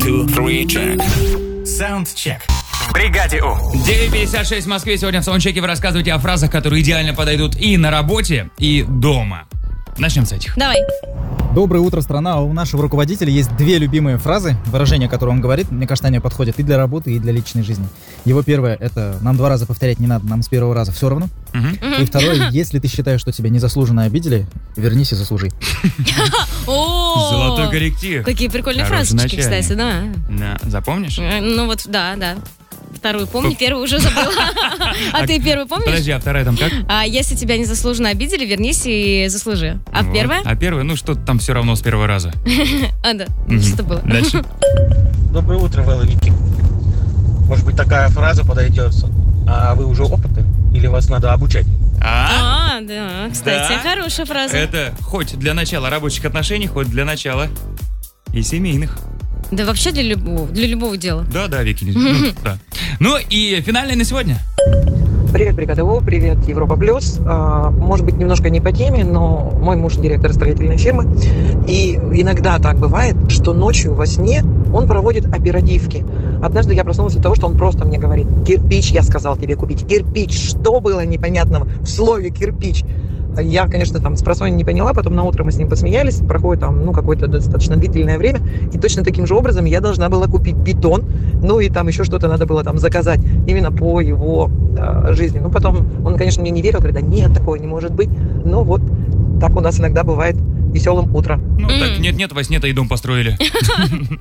2, 3, check. Саундчек. В бригаде У. 9:56 в Москве. Сегодня в саундчеке вы рассказываете о фразах, которые идеально подойдут и на работе, и дома. Начнем с этих. Давай. Доброе утро, страна. У нашего руководителя есть две любимые фразы, выражения, которые он говорит. Мне кажется, они подходят и для работы, и для личной жизни. Его первое — это «нам 2 раза повторять не надо, нам с первого раза все равно». И второе: если ты считаешь, что тебя незаслуженно обидели, вернись и заслужи. Золотой корректив. Какие прикольные Хороший фразочки, начальник. кстати, да. Да, запомнишь? Ну вот, да. Вторую помню, первую уже забыла. А ты первую помнишь? Подожди, а вторая там как? Если тебя незаслуженно обидели, вернись и заслужи. А Вот. первая? А первая, ну что там все равно с первого раза. Да. Что было? Дальше. Доброе утро, Вэлла Вики. Может быть, такая фраза подойдет. А вы уже опытны? Или вас надо обучать? Да, кстати, Да? хорошая фраза. Это хоть для начала рабочих отношений, хоть для начала и семейных. Да вообще для любого дела. Да, Вики. Ну, да. Ну и финальное на сегодня. Привет, бригада У, привет, Европа Плюс. Может быть, немножко не по теме, но мой муж директор строительной фирмы. И иногда так бывает, что ночью во сне он проводит оперативки. Однажды я проснулась от того, что он просто мне говорит: кирпич, я сказал тебе купить. Кирпич. Что было непонятного в слове кирпич? Я, конечно, там спросонья не поняла, потом на утро мы с ним посмеялись, проходит там, какое-то достаточно длительное время, и точно таким же образом я должна была купить бетон, и там еще что-то надо было там заказать именно по его жизни. Потом он, конечно, мне не верил, говорит: да нет, такого не может быть. Но вот так у нас иногда бывает веселым утром. Ну так нет, во сне-то и дом построили.